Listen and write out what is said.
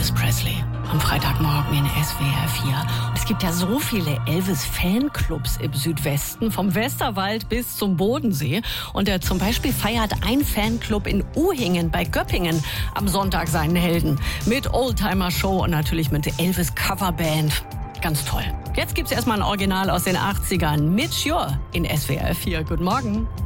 Elvis Presley am Freitagmorgen in SWR 4. Und es gibt ja so viele Elvis-Fanclubs im Südwesten, vom Westerwald bis zum Bodensee. Und zum Beispiel feiert ein Fanclub in Uhingen bei Göppingen am Sonntag seinen Helden. Mit Oldtimer-Show und natürlich mit der Elvis-Coverband. Ganz toll. Jetzt gibt's erstmal ein Original aus den 80ern mit Sure in SWR 4. Guten Morgen.